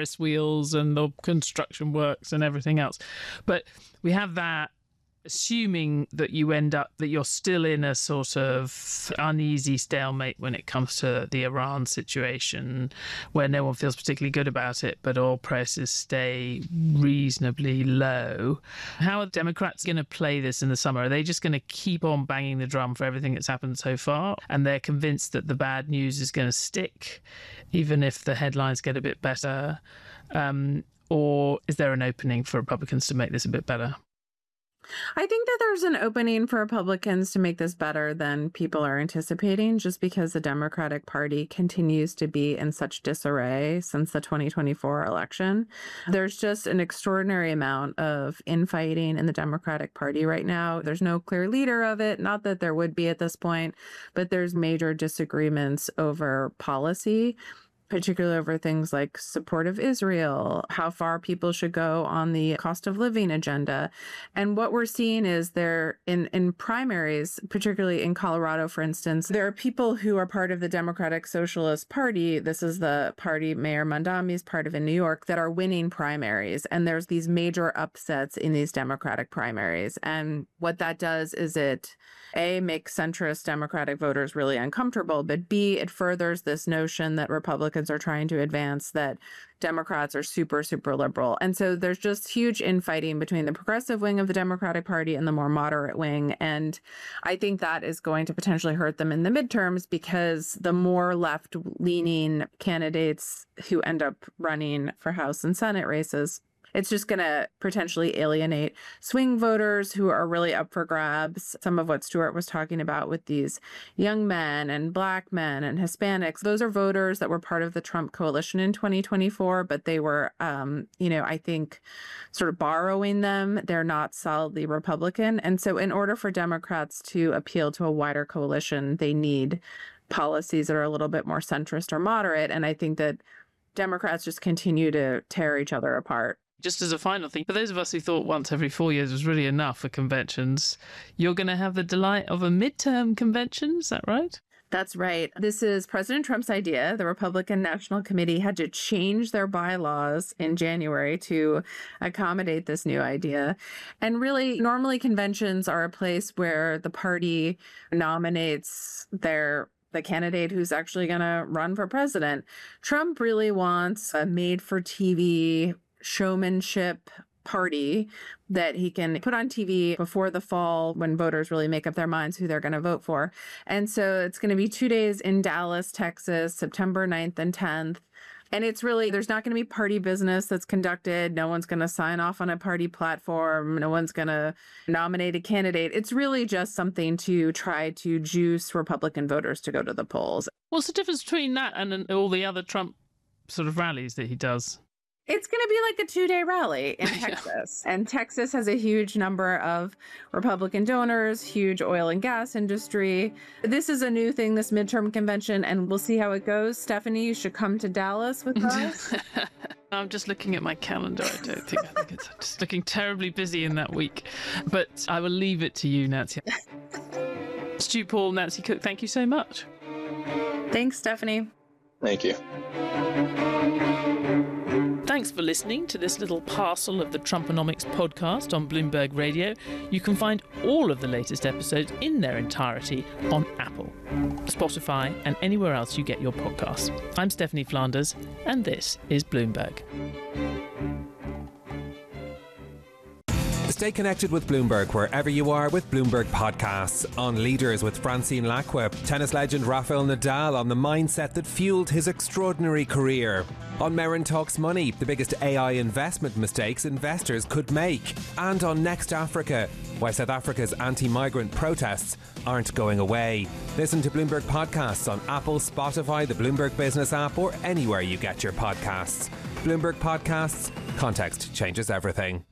Ferris wheels and the construction works and everything else. But we have that, assuming that you're still in a sort of uneasy stalemate when it comes to the Iran situation, where no one feels particularly good about it, but oil prices stay reasonably low. How are Democrats going to play this in the summer? Are they just going to keep on banging the drum for everything that's happened so far, and they're convinced that the bad news is going to stick, even if the headlines get a bit better? Or is there an opening for Republicans to make this a bit better? I think that there's an opening for Republicans to make this better than people are anticipating, just because the Democratic Party continues to be in such disarray since the 2024 election. There's just an extraordinary amount of infighting in the Democratic Party right now. There's no clear leader of it, not that there would be at this point, but there's major disagreements over policy, particularly over things like support of Israel, how far people should go on the cost of living agenda. And what we're seeing is there in primaries, particularly in Colorado, for instance, there are people who are part of the Democratic Socialist Party. This is the party Mayor Mondami is part of in New York, that are winning primaries. And there's these major upsets in these Democratic primaries. And what that does is it, A, makes centrist Democratic voters really uncomfortable, but B, it furthers this notion that Republicans are trying to advance that Democrats are super, super liberal. And so there's just huge infighting between the progressive wing of the Democratic Party and the more moderate wing. And I think that is going to potentially hurt them in the midterms, because the more left-leaning candidates who end up running for House and Senate races, it's just going to potentially alienate swing voters who are really up for grabs. Some of what Stuart was talking about with these young men and Black men and Hispanics, those are voters that were part of the Trump coalition in 2024, but they were, I think sort of borrowing them. They're not solidly Republican. And so in order for Democrats to appeal to a wider coalition, they need policies that are a little bit more centrist or moderate. And I think that Democrats just continue to tear each other apart. Just as a final thing, for those of us who thought once every 4 years was really enough for conventions, you're going to have the delight of a midterm convention, is that right? That's right. This is President Trump's idea. The Republican National Committee had to change their bylaws in January to accommodate this new idea. And really, normally conventions are a place where the party nominates the candidate who's actually going to run for president. Trump really wants a made-for-TV showmanship party that he can put on TV before the fall, when voters really make up their minds who they're going to vote for. And so it's going to be 2 days in Dallas, Texas, September 9th and 10th. And it's really, there's not going to be party business that's conducted. No one's going to sign off on a party platform. No one's going to nominate a candidate. It's really just something to try to juice Republican voters to go to the polls. What's the difference between that and all the other Trump sort of rallies that he does? It's going to be like a 2-day rally in Texas. And Texas has a huge number of Republican donors, huge oil and gas industry. This is a new thing, this midterm convention, and we'll see how it goes. Stephanie, you should come to Dallas with us. I'm just looking at my calendar. I think it's just looking terribly busy in that week. But I will leave it to you, Nancy. Stu Paul, Nancy Cook, thank you so much. Thanks, Stephanie. Thank you. Thanks for listening to this little parcel of the Trumponomics podcast on Bloomberg Radio. You can find all of the latest episodes in their entirety on Apple, Spotify, and anywhere else you get your podcasts. I'm Stephanie Flanders, and this is Bloomberg. Stay connected with Bloomberg wherever you are with Bloomberg Podcasts. On Leaders with Francine Lacqua, tennis legend Rafael Nadal on the mindset that fueled his extraordinary career. On Merrin Talks Money, the biggest AI investment mistakes investors could make. And on Next Africa, why South Africa's anti-migrant protests aren't going away. Listen to Bloomberg Podcasts on Apple, Spotify, the Bloomberg Business app, or anywhere you get your podcasts. Bloomberg Podcasts, context changes everything.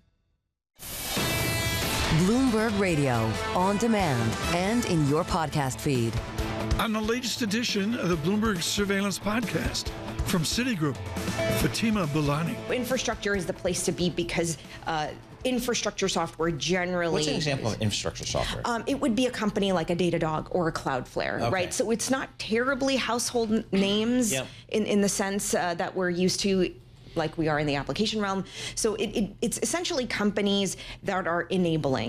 Bloomberg Radio, on demand and in your podcast feed. On the latest edition of the Bloomberg Surveillance Podcast from Citigroup, Fatima Bilani. Infrastructure is the place to be because infrastructure software generally... What's an example of infrastructure software? It would be a company like a Datadog or a Cloudflare, okay. right? So it's not terribly household names in the sense that we're used to like we are in the application realm. So it's essentially companies that are enabling.